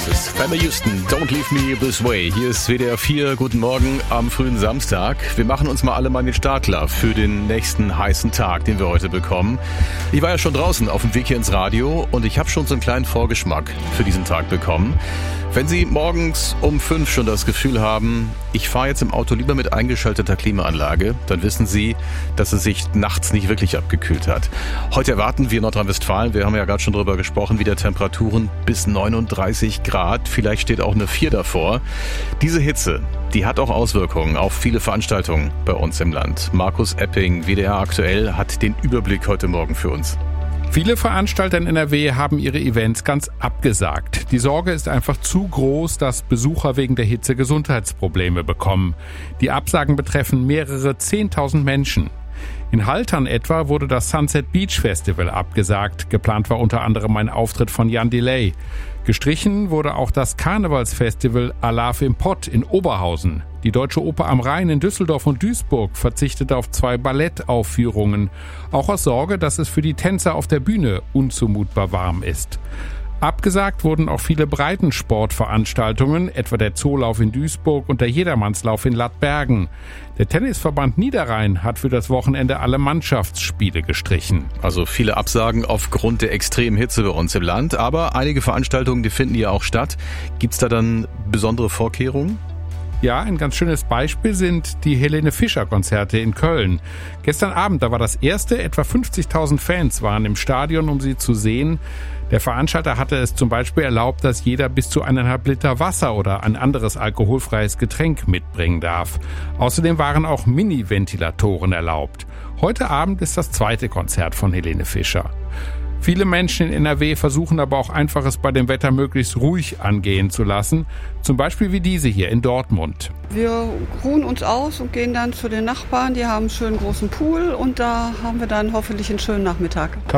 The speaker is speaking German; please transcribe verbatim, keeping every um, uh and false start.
Das ist Family Houston, Don't Leave Me This Way. Hier ist W D R vier, guten Morgen am frühen Samstag. Wir machen uns mal alle mal den Start klar für den nächsten heißen Tag, den wir heute bekommen. Ich war ja schon draußen auf dem Weg hier ins Radio und ich habe schon so einen kleinen Vorgeschmack für diesen Tag bekommen. Wenn Sie morgens um fünf schon das Gefühl haben, ich fahre jetzt im Auto lieber mit eingeschalteter Klimaanlage, dann wissen Sie, dass es sich nachts nicht wirklich abgekühlt hat. Heute erwarten wir in Nordrhein-Westfalen, wir haben ja gerade schon drüber gesprochen, wieder Temperaturen bis neununddreißig Grad. Vielleicht steht auch eine vier davor. Diese Hitze, die hat auch Auswirkungen auf viele Veranstaltungen bei uns im Land. Markus Epping, W D R aktuell, hat den Überblick heute Morgen für uns. Viele Veranstalter in N R W haben ihre Events ganz abgesagt. Die Sorge ist einfach zu groß, dass Besucher wegen der Hitze Gesundheitsprobleme bekommen. Die Absagen betreffen mehrere zehntausend Menschen. In Haltern etwa wurde das Sunset Beach Festival abgesagt. Geplant war unter anderem ein Auftritt von Jan Delay. Gestrichen wurde auch das Karnevalsfestival Alarv im Pott in Oberhausen. Die Deutsche Oper am Rhein in Düsseldorf und Duisburg verzichtete auf zwei Ballettaufführungen. Auch aus Sorge, dass es für die Tänzer auf der Bühne unzumutbar warm ist. Abgesagt wurden auch viele Breitensportveranstaltungen, etwa der Zoolauf in Duisburg und der Jedermannslauf in Lattbergen. Der Tennisverband Niederrhein hat für das Wochenende alle Mannschaftsspiele gestrichen. Also viele Absagen aufgrund der extremen Hitze bei uns im Land, aber einige Veranstaltungen, die finden ja auch statt. Gibt's da dann besondere Vorkehrungen? Ja, ein ganz schönes Beispiel sind die Helene Fischer Konzerte in Köln. Gestern Abend, da war das erste, etwa fünfzigtausend Fans waren im Stadion, um sie zu sehen. Der Veranstalter hatte es zum Beispiel erlaubt, dass jeder bis zu eineinhalb Liter Wasser oder ein anderes alkoholfreies Getränk mitbringen darf. Außerdem waren auch Mini-Ventilatoren erlaubt. Heute Abend ist das zweite Konzert von Helene Fischer. Viele Menschen in N R W versuchen aber auch einfach, es bei dem Wetter möglichst ruhig angehen zu lassen. Zum Beispiel wie diese hier in Dortmund. Wir ruhen uns aus und gehen dann zu den Nachbarn. Die haben einen schönen großen Pool und da haben wir dann hoffentlich einen schönen Nachmittag.